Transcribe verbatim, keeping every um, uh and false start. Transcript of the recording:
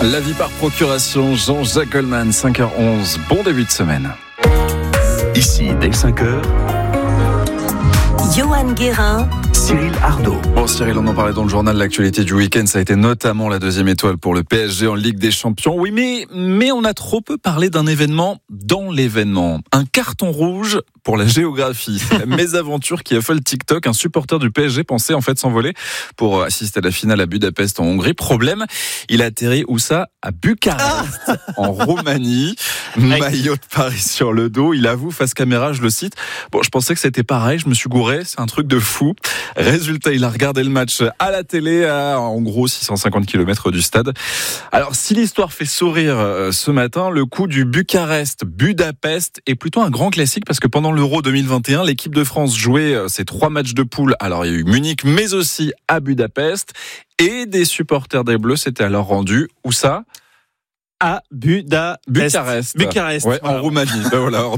La vie par procuration, Jean-Jacques Goldman, cinq heures onze. Bon début de semaine. Ici, dès cinq heures, Johan Guérin, Cyril Ardo. Bon Cyril, on en parlait dans le journal, l'actualité du week-end, ça a été notamment la deuxième étoile pour le P S G en Ligue des Champions. Oui, mais, mais on a trop peu parlé d'un événement dans l'événement. Un carton rouge pour la géographie. C'est la mésaventure qui a fait le TikTok. Un supporter du P S G pensait en fait s'envoler pour assister à la finale à Budapest en Hongrie. Problème, il a atterri où ça ? À Bucarest, ah en Roumanie. Maillot de Paris sur le dos. Il avoue face caméra, je le cite. Bon, je pensais que c'était pareil, je me suis gouré, c'est un truc de fou. Résultat, il a regardé le match à la télé, à en gros six cent cinquante kilomètres du stade. Alors, si l'histoire fait sourire euh, ce matin, le coup du Bucarest-Budapest est plutôt un grand classique parce que pendant l'Euro deux mille vingt et un, l'équipe de France jouait euh, ses trois matchs de poule. Alors, il y a eu Munich, mais aussi à Budapest. Et des supporters des Bleus s'étaient alors rendus. Où ça ? À Budapest. Bucarest. Bucarest. Ouais, voilà. en Roumanie. Ben voilà.